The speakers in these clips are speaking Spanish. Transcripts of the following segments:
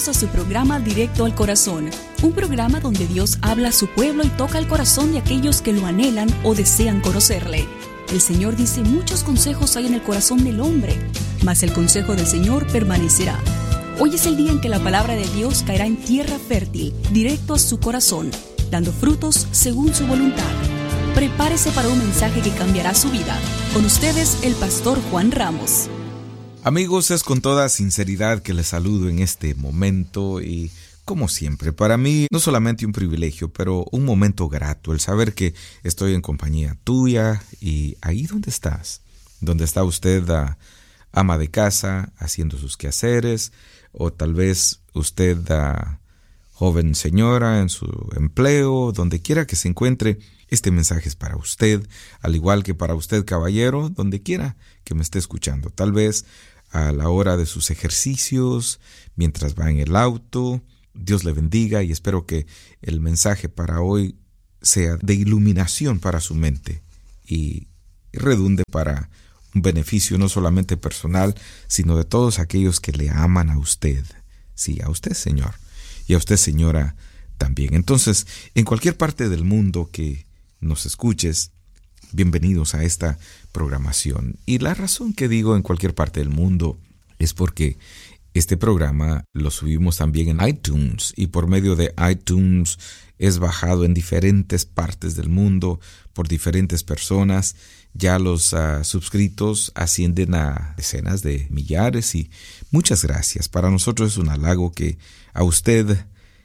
bienvenidos a su programa Directo al Corazón, un programa donde Dios habla a su pueblo y toca el corazón de aquellos que lo anhelan o desean conocerle. El Señor dice: muchos consejos hay en el corazón del hombre, mas el consejo del Señor permanecerá. Hoy es el día en que la palabra de Dios caerá en tierra fértil, directo a su corazón, dando frutos según su voluntad. Prepárese para un mensaje que cambiará su vida. Con ustedes, el pastor Juan Ramos. Amigos, es con toda sinceridad que les saludo en este momento y, como siempre, para mí no solamente un privilegio, pero un momento grato el saber que estoy en compañía tuya y ahí donde estás, donde está usted, ama de casa, haciendo sus quehaceres, o tal vez usted, joven señora, en su empleo, donde quiera que se encuentre. Este mensaje es para usted, al igual que para usted, caballero, donde quiera que me esté escuchando. Tal vez a la hora de sus ejercicios, mientras va en el auto. Dios le bendiga y espero que el mensaje para hoy sea de iluminación para su mente y redunde para un beneficio no solamente personal, sino de todos aquellos que le aman a usted. Sí, a usted, señor, y a usted, señora, también. Entonces, en cualquier parte del mundo que nos escuches, bienvenidos a esta programación. Y la razón que digo en cualquier parte del mundo es porque este programa lo subimos también en iTunes y por medio de iTunes es bajado en diferentes partes del mundo por diferentes personas. Ya los suscritos ascienden a decenas de millares y muchas gracias. Para nosotros es un halago que a usted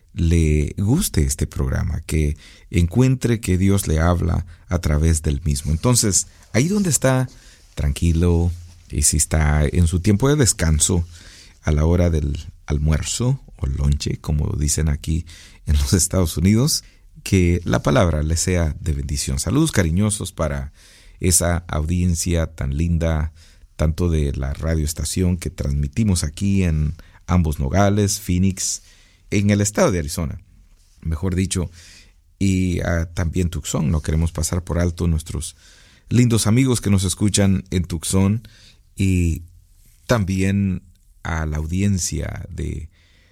le guste este programa, que encuentre que Dios le habla a través del mismo. Entonces, ahí donde está, tranquilo, y si está en su tiempo de descanso, a la hora del almuerzo o lonche, como dicen aquí en los Estados Unidos, que la palabra le sea de bendición. Saludos cariñosos para esa audiencia tan linda, tanto de la radioestación que transmitimos aquí en ambos Nogales, Phoenix, en el estado de Arizona, mejor dicho, y también Tucson. No queremos pasar por alto nuestros lindos amigos que nos escuchan en Tucson y también a la audiencia de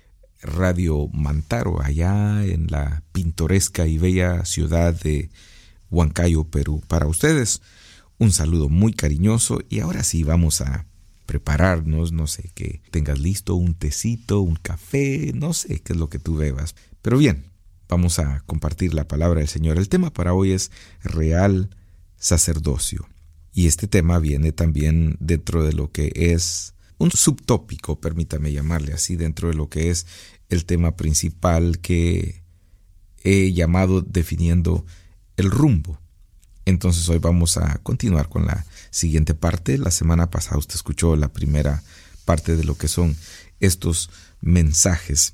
Radio Mantaro, allá en la pintoresca y bella ciudad de Huancayo, Perú. Para ustedes, un saludo muy cariñoso y ahora sí vamos a prepararnos, no sé, que tengas listo un tecito, un café, no sé qué es lo que tú bebas. Pero bien, vamos a compartir la palabra del Señor. El tema para hoy es real sacerdocio. Y este tema viene también dentro de lo que es un subtópico, permítame llamarle así, dentro de lo que es el tema principal que he llamado definiendo el rumbo. Entonces hoy vamos a continuar con la siguiente parte. La semana pasada usted escuchó la primera parte de lo que son estos mensajes.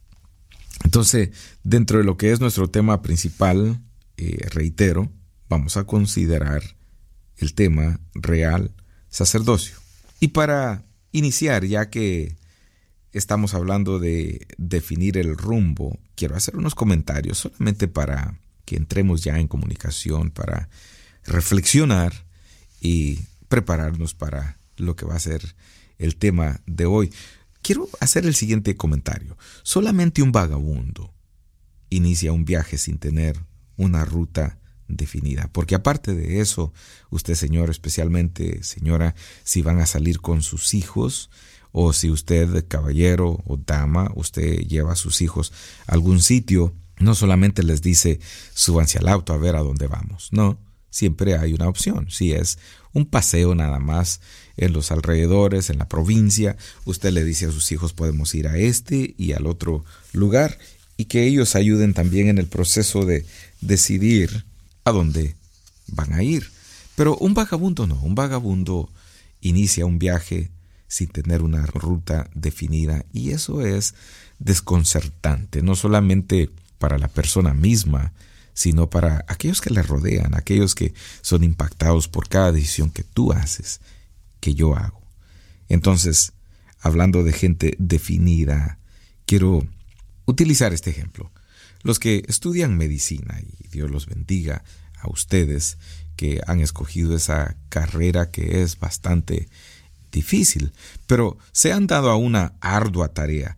Entonces, dentro de lo que es nuestro tema principal, reitero, vamos a considerar el tema real sacerdocio. Y para iniciar, ya que estamos hablando de definir el rumbo, quiero hacer unos comentarios solamente para que entremos ya en comunicación, para reflexionar y prepararnos para lo que va a ser el tema de hoy. Quiero hacer el siguiente comentario. Solamente un vagabundo inicia un viaje sin tener una ruta definida, porque aparte de eso, usted, señor, especialmente señora, si van a salir con sus hijos, o si usted, caballero o dama, usted lleva a sus hijos a algún sitio, no solamente les dice, súbanse al auto a ver a dónde vamos. No, siempre hay una opción. Si es un paseo nada más en los alrededores, en la provincia, usted le dice a sus hijos, podemos ir a este y al otro lugar, y que ellos ayuden también en el proceso de decidir a dónde van a ir. Pero un vagabundo no, un vagabundo inicia un viaje sin tener una ruta definida, y eso es desconcertante, no solamente para la persona misma, sino para aquellos que le rodean, aquellos que son impactados por cada decisión que tú haces, que yo hago. Entonces, hablando de gente definida, quiero utilizar este ejemplo. Los que estudian medicina, y Dios los bendiga a ustedes que han escogido esa carrera que es bastante difícil, pero se han dado a una ardua tarea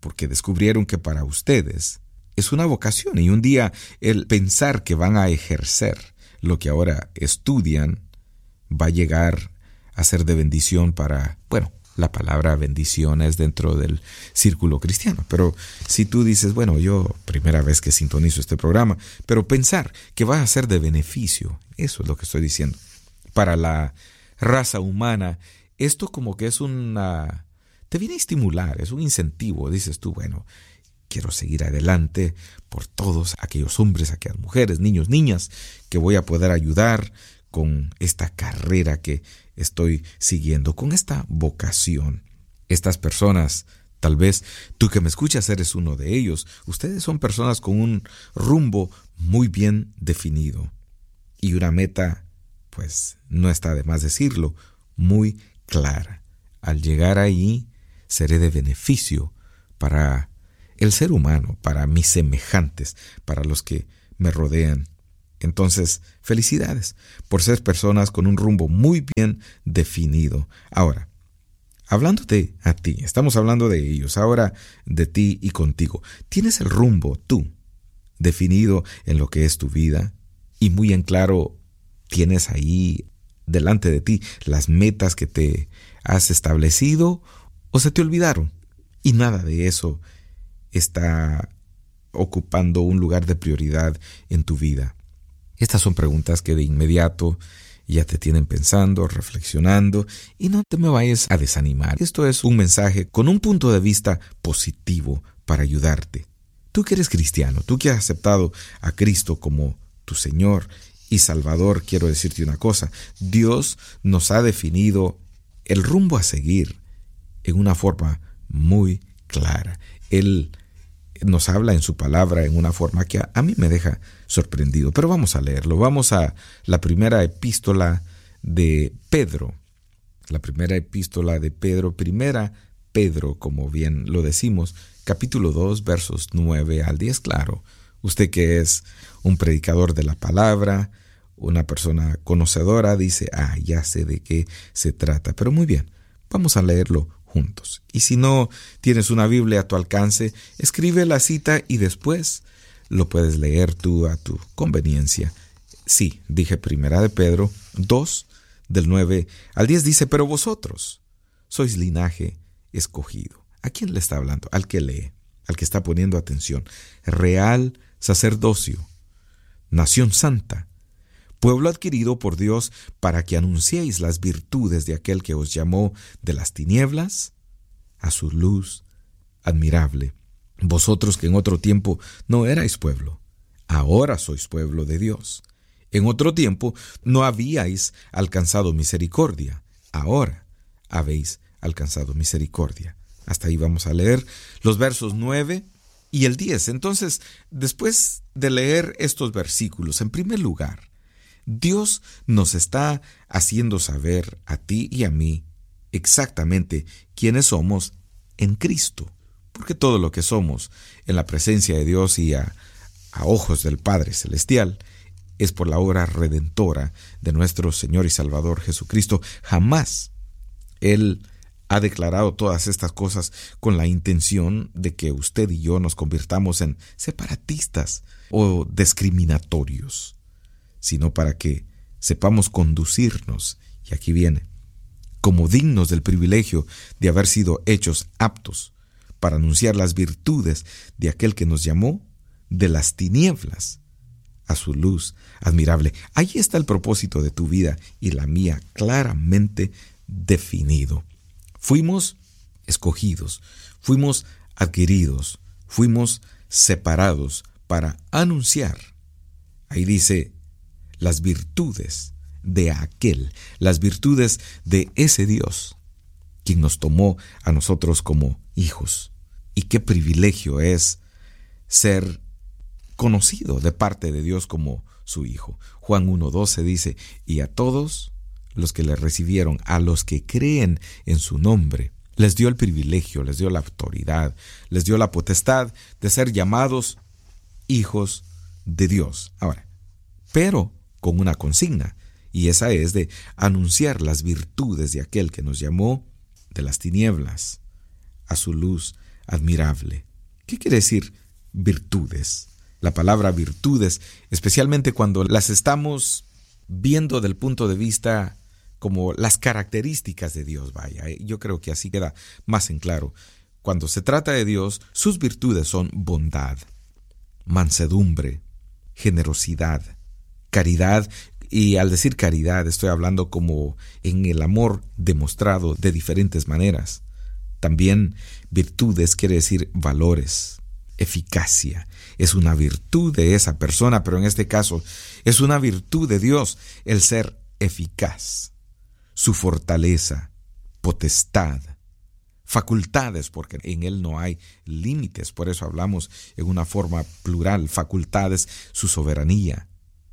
porque descubrieron que para ustedes es una vocación, y un día el pensar que van a ejercer lo que ahora estudian va a llegar a ser de bendición para, la palabra bendición es dentro del círculo cristiano, pero si tú dices, yo primera vez que sintonizo este programa, pero pensar que va a ser de beneficio, eso es lo que estoy diciendo, para la raza humana, esto como que es te viene a estimular, es un incentivo, dices tú, quiero seguir adelante por todos aquellos hombres, aquellas mujeres, niños, niñas, que voy a poder ayudar con esta carrera que estoy siguiendo, con esta vocación. Estas personas, tal vez tú que me escuchas eres uno de ellos. Ustedes son personas con un rumbo muy bien definido y una meta, no está de más decirlo, muy clara. Al llegar ahí, seré de beneficio para el ser humano, para mis semejantes, para los que me rodean. Entonces, felicidades por ser personas con un rumbo muy bien definido. Ahora, hablándote a ti, estamos hablando de ellos, ahora de ti y contigo. ¿Tienes el rumbo tú definido en lo que es tu vida? Y muy en claro, ¿tienes ahí delante de ti las metas que te has establecido o se te olvidaron? Y nada de eso está ocupando un lugar de prioridad en tu vida. Estas son preguntas que de inmediato ya te tienen pensando, reflexionando, y no te me vayas a desanimar. Esto es un mensaje con un punto de vista positivo para ayudarte. Tú que eres cristiano, tú que has aceptado a Cristo como tu Señor y Salvador, quiero decirte una cosa. Dios nos ha definido el rumbo a seguir en una forma muy clara. Él nos habla en su palabra en una forma que a mí me deja sorprendido. Pero vamos a leerlo. Vamos a la primera epístola de Pedro. La primera epístola de Pedro, primera Pedro, como bien lo decimos, capítulo 2, versos 9 al 10. Claro, usted que es un predicador de la palabra, una persona conocedora, dice, ya sé de qué se trata. Pero muy bien, vamos a leerlo juntos. Y si no tienes una Biblia a tu alcance, escribe la cita y después lo puedes leer tú a tu conveniencia. Sí, dije primera de Pedro 2, del 9 al 10, dice, pero vosotros sois linaje escogido. ¿A quién le está hablando? Al que lee, al que está poniendo atención. Real sacerdocio, nación santa, pueblo adquirido por Dios para que anunciéis las virtudes de aquel que os llamó de las tinieblas a su luz admirable. Vosotros que en otro tiempo no erais pueblo, ahora sois pueblo de Dios. En otro tiempo no habíais alcanzado misericordia, ahora habéis alcanzado misericordia. Hasta ahí vamos a leer los versos 9 y el 10. Entonces, después de leer estos versículos, en primer lugar, Dios nos está haciendo saber a ti y a mí exactamente quiénes somos en Cristo, porque todo lo que somos en la presencia de Dios y a ojos del Padre Celestial es por la obra redentora de nuestro Señor y Salvador Jesucristo. Jamás Él ha declarado todas estas cosas con la intención de que usted y yo nos convirtamos en separatistas o discriminatorios, sino para que sepamos conducirnos, y aquí viene, como dignos del privilegio de haber sido hechos aptos para anunciar las virtudes de aquel que nos llamó de las tinieblas a su luz admirable. Ahí está el propósito de tu vida y la mía claramente definido. Fuimos escogidos, fuimos adquiridos, fuimos separados para anunciar. Ahí dice, las virtudes de aquel, las virtudes de ese Dios, quien nos tomó a nosotros como hijos. Y qué privilegio es ser conocido de parte de Dios como su hijo. Juan 1:12 dice, y a todos los que le recibieron, a los que creen en su nombre, les dio el privilegio, les dio la autoridad, les dio la potestad de ser llamados hijos de Dios. Ahora, pero con una consigna, y esa es de anunciar las virtudes de aquel que nos llamó de las tinieblas a su luz admirable. ¿Qué quiere decir virtudes? La palabra virtudes, especialmente cuando las estamos viendo del punto de vista como las características de Dios, yo creo que así queda más en claro. Cuando se trata de Dios, sus virtudes son bondad, mansedumbre, generosidad, caridad, y al decir caridad estoy hablando como en el amor demostrado de diferentes maneras. También virtudes quiere decir valores, eficacia. Es una virtud de esa persona, pero en este caso es una virtud de Dios el ser eficaz. Su fortaleza, potestad, facultades, porque en Él no hay límites, por eso hablamos en una forma plural, facultades, su soberanía,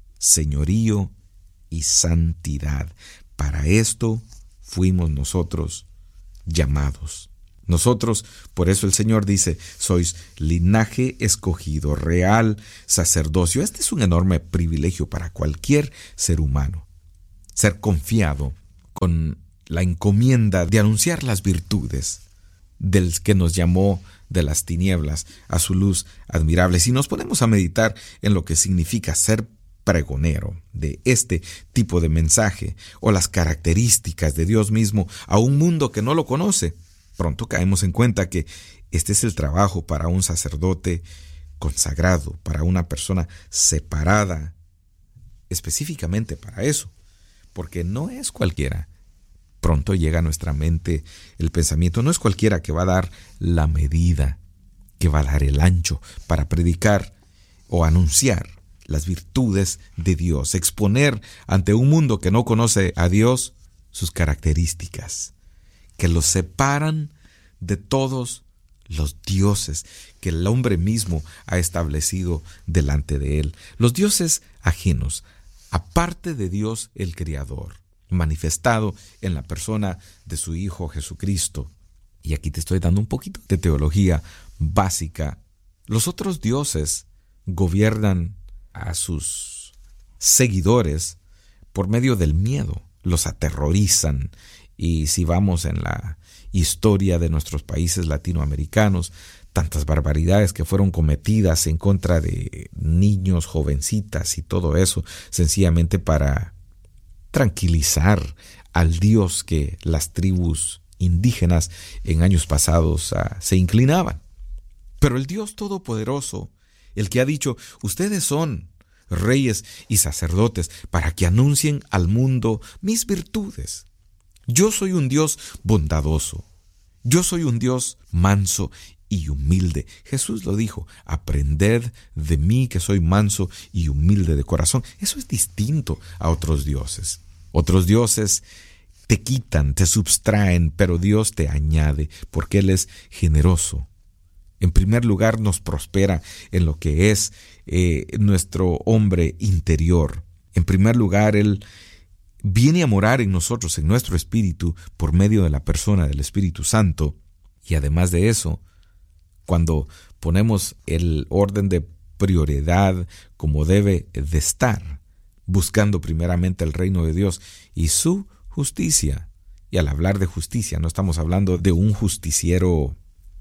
señorío y santidad. Para esto fuimos nosotros llamados. Nosotros, por eso el Señor dice, sois linaje escogido, real sacerdocio. Este es un enorme privilegio para cualquier ser humano, ser confiado con la encomienda de anunciar las virtudes del que nos llamó de las tinieblas a su luz admirable. Si nos ponemos a meditar en lo que significa ser pregonero de este tipo de mensaje o las características de Dios mismo a un mundo que no lo conoce, pronto caemos en cuenta que este es el trabajo para un sacerdote consagrado, para una persona separada específicamente para eso, porque no es cualquiera. Pronto llega a nuestra mente el pensamiento, no es cualquiera que va a dar la medida, que va a dar el ancho para predicar o anunciar las virtudes de Dios, exponer ante un mundo que no conoce a Dios sus características, que los separan de todos los dioses que el hombre mismo ha establecido delante de él, los dioses ajenos, aparte de Dios el Creador, manifestado en la persona de su Hijo Jesucristo. Y aquí te estoy dando un poquito de teología básica. Los otros dioses gobiernan a sus seguidores por medio del miedo, los aterrorizan. Y si vamos en la historia de nuestros países latinoamericanos, tantas barbaridades que fueron cometidas en contra de niños, jovencitas y todo eso, sencillamente para tranquilizar al Dios que las tribus indígenas en años pasados se inclinaban. Pero el Dios Todopoderoso, el que ha dicho, ustedes son reyes y sacerdotes para que anuncien al mundo mis virtudes. Yo soy un Dios bondadoso. Yo soy un Dios manso y humilde. Jesús lo dijo, aprended de mí que soy manso y humilde de corazón. Eso es distinto a otros dioses. Otros dioses te quitan, te subtraen, pero Dios te añade porque Él es generoso. En primer lugar, nos prospera en lo que es nuestro hombre interior. En primer lugar, Él viene a morar en nosotros, en nuestro espíritu, por medio de la persona del Espíritu Santo. Y además de eso, cuando ponemos el orden de prioridad como debe de estar, buscando primeramente el reino de Dios y su justicia. Y al hablar de justicia, no estamos hablando de un justiciero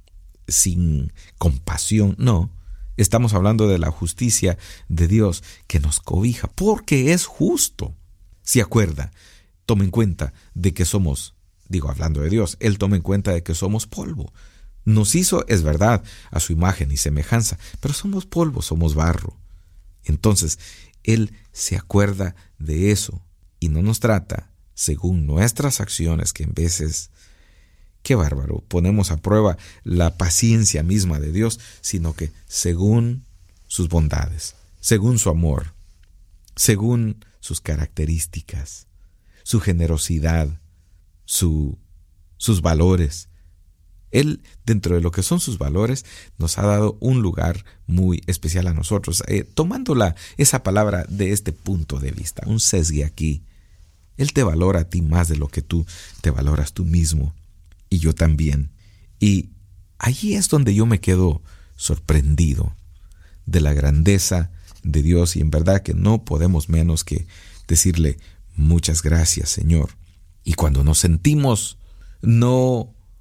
sin compasión, no. Estamos hablando de la justicia de Dios que nos cobija, porque es justo. Si acuerda, tome en cuenta de que somos, hablando de Dios, Él toma en cuenta de que somos polvo. Nos hizo, es verdad, a su imagen y semejanza, pero somos polvo, somos barro. Entonces, Él se acuerda de eso y no nos trata según nuestras acciones, que en veces, qué bárbaro, ponemos a prueba la paciencia misma de Dios, sino que según sus bondades, según su amor, según sus características, su generosidad, sus valores. Él, dentro de lo que son sus valores, nos ha dado un lugar muy especial a nosotros. Tomando esa palabra de este punto de vista, un sesgue aquí, Él te valora a ti más de lo que tú te valoras tú mismo, y yo también. Y allí es donde yo me quedo sorprendido de la grandeza de Dios, y en verdad que no podemos menos que decirle muchas gracias, Señor. Y cuando nos sentimos no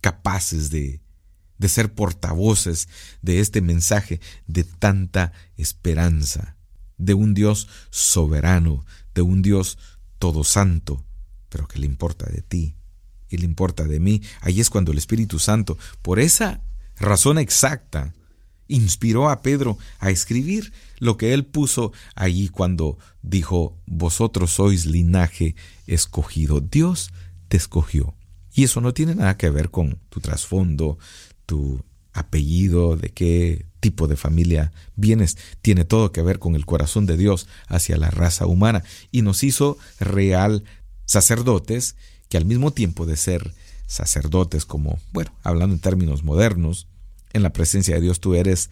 capaces de ser portavoces de este mensaje de tanta esperanza, de un Dios soberano, de un Dios todosanto, pero que le importa de ti y le importa de mí. Ahí es cuando el Espíritu Santo, por esa razón exacta, inspiró a Pedro a escribir lo que él puso allí cuando dijo: vosotros sois linaje escogido. Dios te escogió. Y eso no tiene nada que ver con tu trasfondo, tu apellido, de qué tipo de familia vienes. Tiene todo que ver con el corazón de Dios hacia la raza humana. Y nos hizo real sacerdotes, que al mismo tiempo de ser sacerdotes, como, hablando en términos modernos, en la presencia de Dios tú eres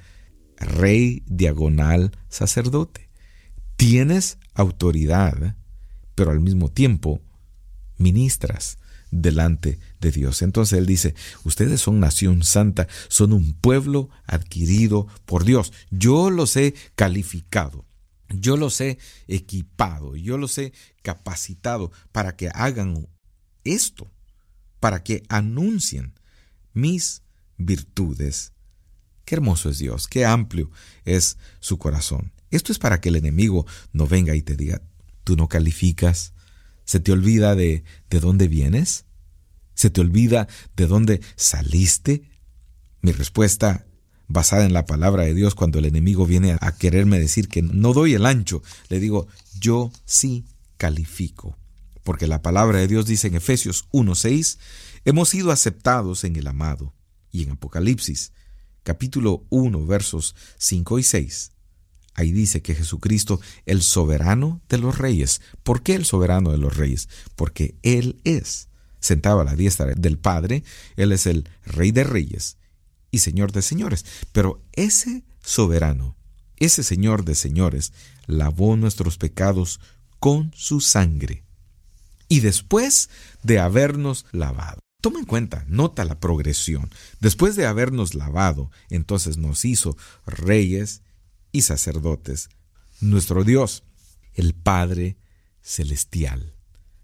rey diagonal sacerdote. Tienes autoridad, pero al mismo tiempo ministras delante de Dios. Entonces él dice: ustedes son nación santa, son un pueblo adquirido por Dios. Yo los he calificado, yo los he equipado, yo los he capacitado para que hagan esto, para que anuncien mis virtudes. Qué hermoso es Dios, qué amplio es su corazón. Esto es para que el enemigo no venga y te diga: tú no calificas. ¿Se te olvida de dónde vienes? ¿Se te olvida de dónde saliste? Mi respuesta, basada en la palabra de Dios, cuando el enemigo viene a quererme decir que no doy el ancho, le digo: yo sí califico. Porque la palabra de Dios dice en Efesios 1:6, hemos sido aceptados en el amado. Y en Apocalipsis, capítulo 1, versos 5 y 6, ahí dice que Jesucristo, el soberano de los reyes. ¿Por qué el soberano de los reyes? Porque Él es sentado a la diestra del Padre. Él es el Rey de reyes y Señor de señores. Pero ese soberano, ese Señor de señores, lavó nuestros pecados con su sangre. Y después de habernos lavado, toma en cuenta, nota la progresión. Después de habernos lavado, entonces nos hizo reyes y sacerdotes, nuestro Dios, el Padre Celestial.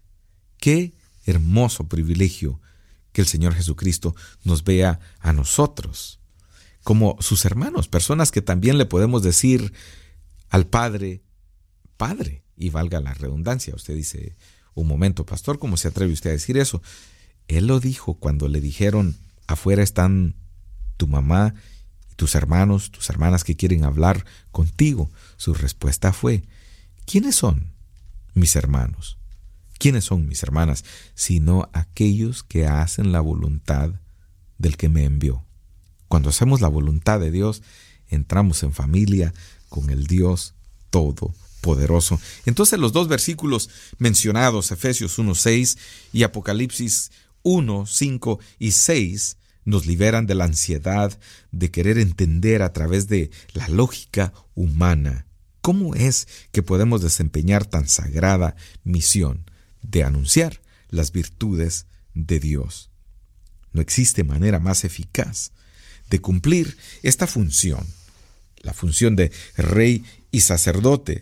Qué hermoso privilegio que el Señor Jesucristo nos vea a nosotros como sus hermanos, personas que también le podemos decir al Padre, Padre, y valga la redundancia. Usted dice: un momento, pastor, ¿cómo se atreve usted a decir eso? Él lo dijo cuando le dijeron: afuera están tu mamá, tus hermanos, tus hermanas que quieren hablar contigo. Su respuesta fue: ¿quiénes son mis hermanos? ¿Quiénes son mis hermanas? Sino aquellos que hacen la voluntad del que me envió. Cuando hacemos la voluntad de Dios, entramos en familia con el Dios Todopoderoso. Entonces los dos versículos mencionados, Efesios 1:6 y Apocalipsis 1:5 y 6, nos liberan de la ansiedad de querer entender a través de la lógica humana cómo es que podemos desempeñar tan sagrada misión de anunciar las virtudes de Dios. No existe manera más eficaz de cumplir esta función, la función de rey y sacerdotes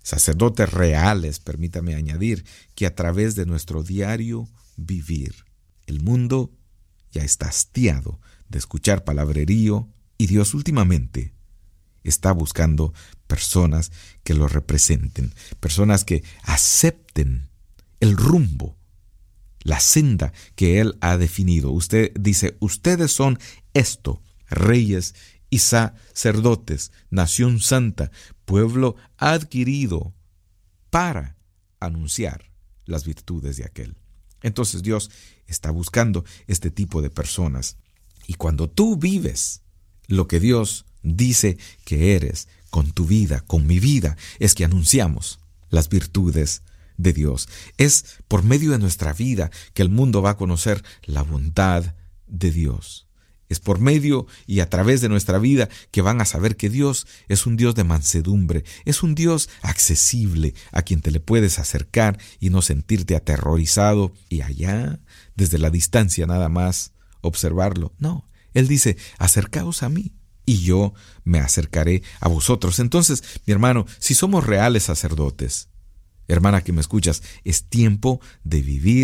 reales, permítame añadir, que a través de nuestro diario vivir. El mundo ya está hastiado de escuchar palabrerío y Dios últimamente está buscando personas que lo representen, personas que acepten el rumbo, la senda que Él ha definido. Usted dice: ustedes son esto, reyes y sacerdotes, nación santa, pueblo adquirido para anunciar las virtudes de aquel. Entonces Dios está buscando este tipo de personas. Y cuando tú vives lo que Dios dice que eres, con tu vida, con mi vida, es que anunciamos las virtudes de Dios. Es por medio de nuestra vida que el mundo va a conocer la bondad de Dios. Es por medio y a través de nuestra vida que van a saber que Dios es un Dios de mansedumbre, es un Dios accesible a quien te le puedes acercar y no sentirte aterrorizado y allá, desde la distancia nada más, observarlo. No, Él dice: acercaos a mí y yo me acercaré a vosotros. Entonces, mi hermano, si somos reales sacerdotes, hermana que me escuchas, es tiempo de vivir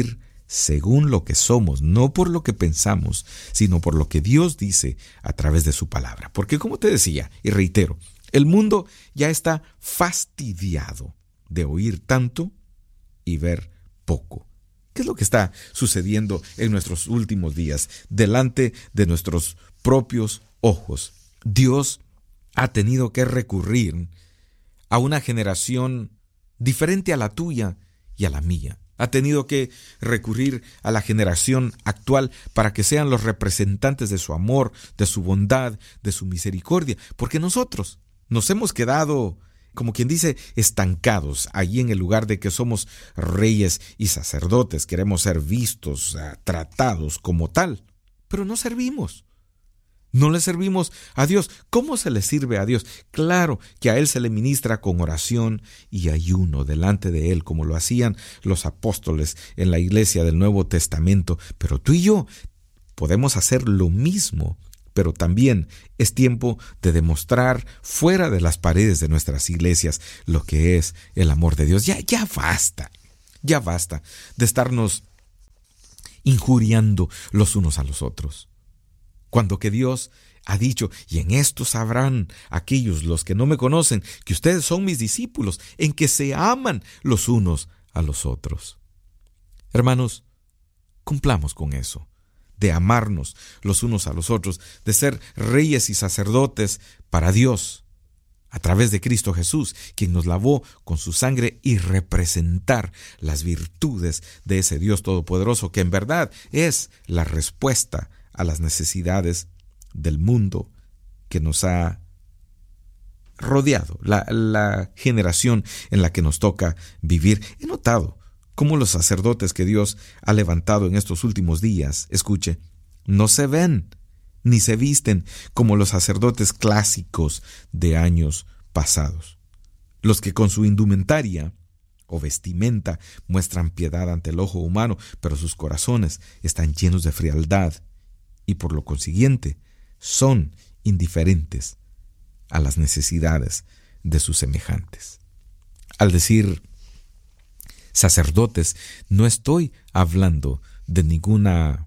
según lo que somos, no por lo que pensamos, sino por lo que Dios dice a través de su palabra. Porque como te decía, y reitero, el mundo ya está fastidiado de oír tanto y ver poco. ¿Qué es lo que está sucediendo en nuestros últimos días delante de nuestros propios ojos? Dios ha tenido que recurrir a una generación diferente a la tuya y a la mía. Ha tenido que recurrir a la generación actual para que sean los representantes de su amor, de su bondad, de su misericordia, porque nosotros nos hemos quedado, como quien dice, estancados allí en el lugar de que somos reyes y sacerdotes. Queremos ser vistos, tratados como tal, pero no servimos. No le servimos a Dios. ¿Cómo se le sirve a Dios? Claro que a Él se le ministra con oración y ayuno delante de Él, como lo hacían los apóstoles en la iglesia del Nuevo Testamento. Pero tú y yo podemos hacer lo mismo. Pero también es tiempo de demostrar fuera de las paredes de nuestras iglesias lo que es el amor de Dios. Ya basta de estarnos injuriando los unos a los otros. Cuando que Dios ha dicho, y en esto sabrán aquellos los que no me conocen, que ustedes son mis discípulos, en que se aman los unos a los otros. Hermanos, cumplamos con eso, de amarnos los unos a los otros, de ser reyes y sacerdotes para Dios, a través de Cristo Jesús, quien nos lavó con su sangre, y representar las virtudes de ese Dios todopoderoso, que en verdad es la respuesta a las necesidades del mundo que nos ha rodeado, la generación en la que nos toca vivir. He notado cómo los sacerdotes que Dios ha levantado en estos últimos días, escuche, no se ven ni se visten como los sacerdotes clásicos de años pasados, los que con su indumentaria o vestimenta muestran piedad ante el ojo humano, pero sus corazones están llenos de frialdad y por lo consiguiente son indiferentes a las necesidades de sus semejantes. Al decir sacerdotes, no estoy hablando de ninguna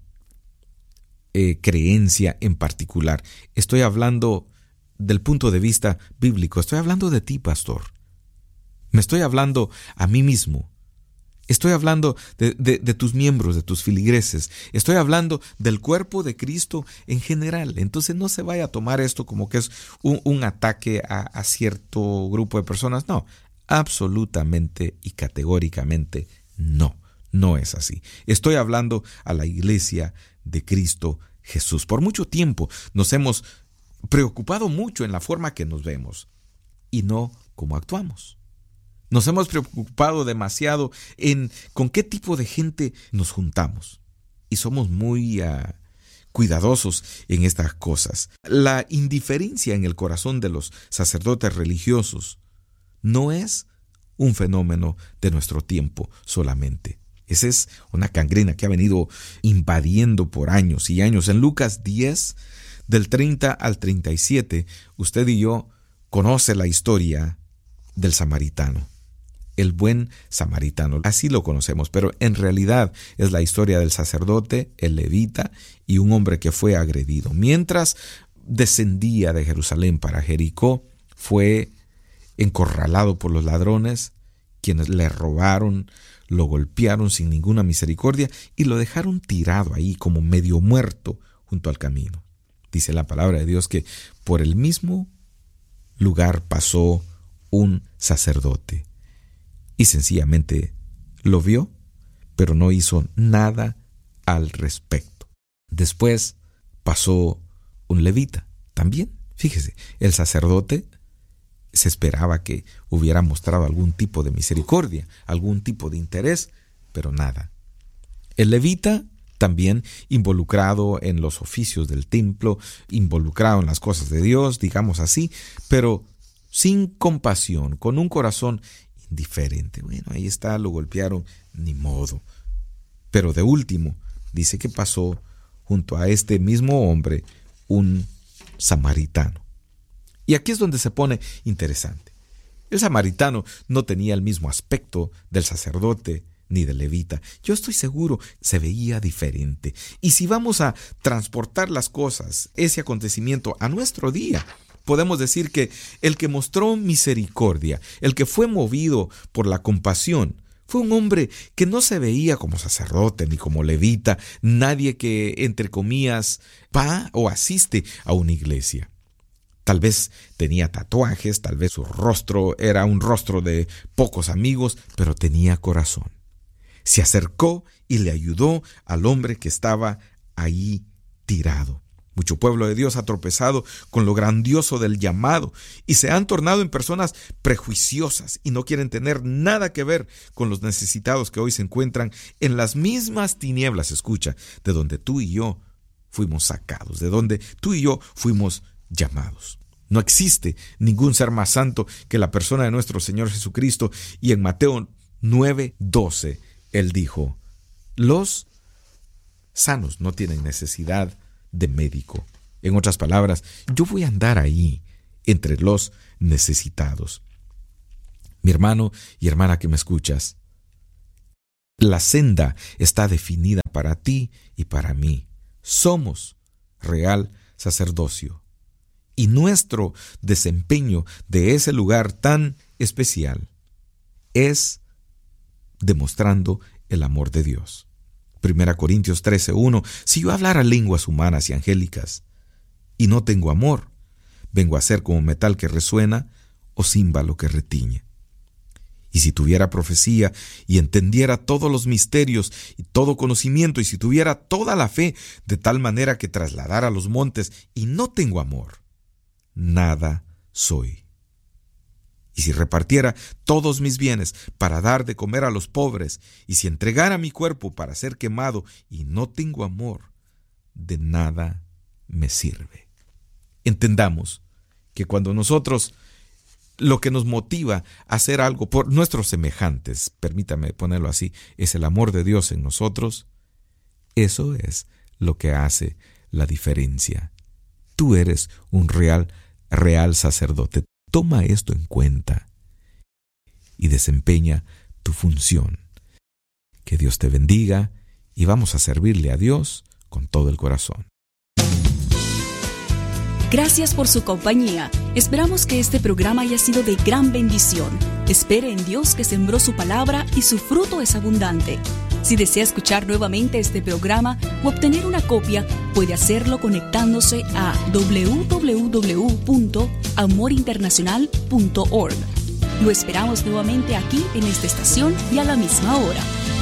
creencia en particular. Estoy hablando del punto de vista bíblico. Estoy hablando de ti, pastor. Me estoy hablando a mí mismo. Estoy hablando de tus miembros, de tus feligreses. Estoy hablando del cuerpo de Cristo en general. Entonces no se vaya a tomar esto como que es un ataque a cierto grupo de personas. No, absolutamente y categóricamente no. No es así. Estoy hablando a la iglesia de Cristo Jesús. Por mucho tiempo nos hemos preocupado mucho en la forma que nos vemos y no cómo actuamos. Nos hemos preocupado demasiado en con qué tipo de gente nos juntamos. Y somos muy cuidadosos en estas cosas. La indiferencia en el corazón de los sacerdotes religiosos no es un fenómeno de nuestro tiempo solamente. Esa es una gangrena que ha venido invadiendo por años y años. En Lucas 10, del 30 al 37, usted y yo conoce la historia del samaritano. El buen samaritano, así lo conocemos, pero en realidad es la historia del sacerdote, el levita y un hombre que fue agredido. Mientras descendía de Jerusalén para Jericó, fue encorralado por los ladrones, quienes le robaron, lo golpearon sin ninguna misericordia y lo dejaron tirado ahí como medio muerto junto al camino. Dice la palabra de Dios que por el mismo lugar pasó un sacerdote y sencillamente lo vio, pero no hizo nada al respecto. Después pasó un levita también. Fíjese, el sacerdote se esperaba que hubiera mostrado algún tipo de misericordia, algún tipo de interés, pero nada. El levita también involucrado en los oficios del templo, involucrado en las cosas de Dios, digamos así, pero sin compasión, con un corazón indiferente. Bueno, ahí está, lo golpearon, ni modo. Pero de último, dice que pasó junto a este mismo hombre un samaritano. Y aquí es donde se pone interesante. El samaritano no tenía el mismo aspecto del sacerdote ni de levita. Yo estoy seguro, se veía diferente. Y si vamos a transportar las cosas, ese acontecimiento a nuestro día, podemos decir que el que mostró misericordia, el que fue movido por la compasión, fue un hombre que no se veía como sacerdote ni como levita, nadie que, entre comillas, va o asiste a una iglesia. Tal vez tenía tatuajes, tal vez su rostro era un rostro de pocos amigos, pero tenía corazón. Se acercó y le ayudó al hombre que estaba ahí tirado. Mucho pueblo de Dios ha tropezado con lo grandioso del llamado y se han tornado en personas prejuiciosas y no quieren tener nada que ver con los necesitados que hoy se encuentran en las mismas tinieblas, escucha, de donde tú y yo fuimos sacados, de donde tú y yo fuimos llamados. No existe ningún ser más santo que la persona de nuestro Señor Jesucristo, y en Mateo 9:12 Él dijo: los sanos no tienen necesidad de médico. En otras palabras, yo voy a andar ahí entre los necesitados. Mi hermano y hermana que me escuchas, la senda está definida para ti y para mí. Somos real sacerdocio. Y nuestro desempeño de ese lugar tan especial es demostrando el amor de Dios. 1 Corintios 13:1: si yo hablara lenguas humanas y angélicas y no tengo amor, vengo a ser como metal que resuena o címbalo que retiñe. Y si tuviera profecía y entendiera todos los misterios y todo conocimiento, y si tuviera toda la fe de tal manera que trasladara los montes, y no tengo amor, nada soy. Y si repartiera todos mis bienes para dar de comer a los pobres, y si entregara mi cuerpo para ser quemado y no tengo amor, de nada me sirve. Entendamos que cuando nosotros, lo que nos motiva a hacer algo por nuestros semejantes, permítame ponerlo así, es el amor de Dios en nosotros, eso es lo que hace la diferencia. Tú eres un real sacerdote. Toma esto en cuenta y desempeña tu función. Que Dios te bendiga y vamos a servirle a Dios con todo el corazón. Gracias por su compañía. Esperamos que este programa haya sido de gran bendición. Espere en Dios, que sembró su palabra y su fruto es abundante. Si desea escuchar nuevamente este programa o obtener una copia, puede hacerlo conectándose a www.amorinternacional.org. Lo esperamos nuevamente aquí en esta estación y a la misma hora.